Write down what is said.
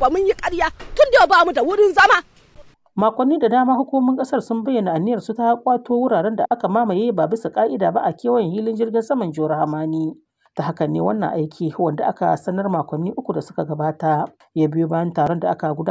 ba mun yi ƙarya tun da ba mu da wurin zama. Makonni da dama hukumomin kasar sun bayyana aniyar su ta kwato wuraren da aka mamaye ba bisa ka'ida ba a kewayen hilin jirgin saman Jihar Hamani. Ta hakan ne wannan aiki wanda aka sanar makonni 3 da suka gabata ya biyo bayan taron da aka gudanar